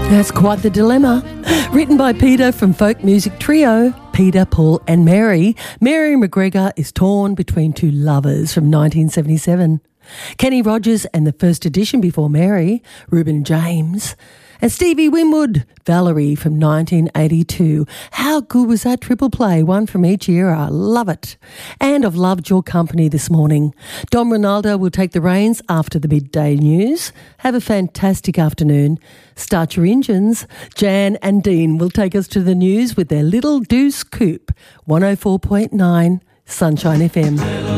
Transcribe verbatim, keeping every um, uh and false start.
That's quite the dilemma. Written by Peter from folk music trio Peter, Paul and Mary, Mary McGregor is torn between two lovers from nineteen seventy-seven. Kenny Rogers and the first edition before Mary, Reuben James. And Stevie Winwood, Valerie from nineteen eighty-two. How good was that triple play? One from each era. Love it. And I've loved your company this morning. Dom Ronaldo will take the reins after the midday news. Have a fantastic afternoon. Start your engines. Jan and Dean will take us to the news with their Little Deuce Coupe. one oh four point nine Sunshine F M.